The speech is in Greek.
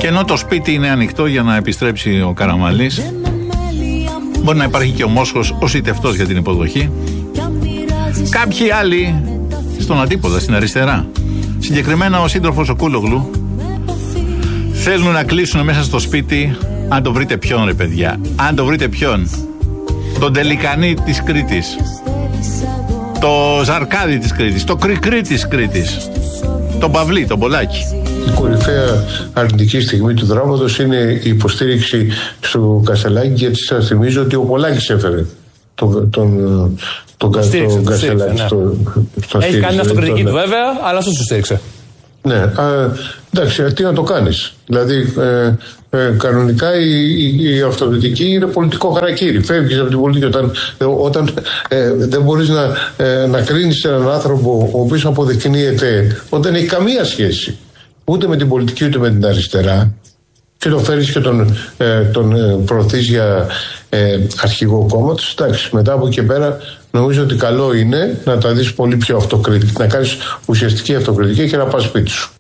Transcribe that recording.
Και ενώ το σπίτι είναι ανοιχτό για να επιστρέψει ο Καραμανλής, μπορεί να υπάρχει και ο Μόσχος ως ητευτός για την υποδοχή. Κάποιοι άλλοι στον αντίποδα, στην αριστερά, συγκεκριμένα ο σύντροφος ο Κούλογλου, θέλουν να κλείσουν μέσα στο σπίτι. Αν το βρείτε ποιον, ρε παιδιά, αν το βρείτε ποιον, τον Τελικανή της Κρήτης, το Ζαρκάδι της Κρήτης, το Κρικρί της Κρήτης, τον Παυλή, τον Πολάκη. Η κορυφαία αρνητική στιγμή του δράματος είναι η υποστήριξη στο Κασελάκη, γιατί σας θυμίζω ότι ο Πολάκης έφερε τον Κασελάκη στο Έχει κάνει αυτοκριτική του βέβαια, αλλά αυτό σου στήριξε. Ναι, εντάξει, τι να το κάνεις. Δηλαδή, κανονικά η αυτοκριτική είναι πολιτικό χαρακτήρι. Φεύγεις από την πολιτική όταν δεν μπορείς να κρίνεις έναν άνθρωπο ο οποίος αποδεικνύεται ότι δεν έχει καμία σχέση ούτε με την πολιτική ούτε με την αριστερά, και το φέρεις και τον προωθείς για αρχηγό κόμματος. Εντάξει, μετά από εκεί πέρα νομίζω ότι καλό είναι να τα δεις πολύ πιο αυτοκριτική, να κάνεις ουσιαστική αυτοκριτική και να πας σπίτι σου.